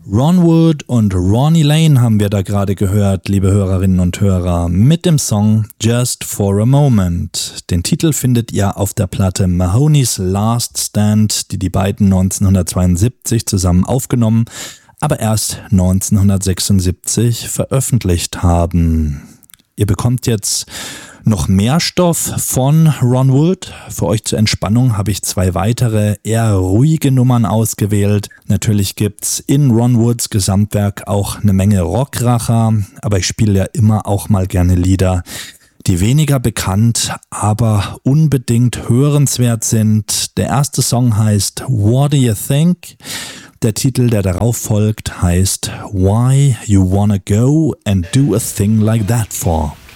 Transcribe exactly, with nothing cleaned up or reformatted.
Ron Wood und Ronnie Lane haben wir da gerade gehört, liebe Hörerinnen und Hörer, mit dem Song Just for a Moment. Den Titel findet ihr auf der Platte Mahoney's Last Stand, die die beiden neunzehnhundertzweiundsiebzig zusammen aufgenommen, aber erst neunzehnhundertsechsundsiebzig veröffentlicht haben. Ihr bekommt jetzt noch mehr Stoff von Ron Wood. Für euch zur Entspannung habe ich zwei weitere eher ruhige Nummern ausgewählt. Natürlich gibt's in Ron Woods Gesamtwerk auch eine Menge Rockracher, aber ich spiele ja immer auch mal gerne Lieder, die weniger bekannt, aber unbedingt hörenswert sind. Der erste Song heißt What Do You Think? Der Titel, der darauf folgt, heißt Why You Wanna Go and Do a Thing Like That For.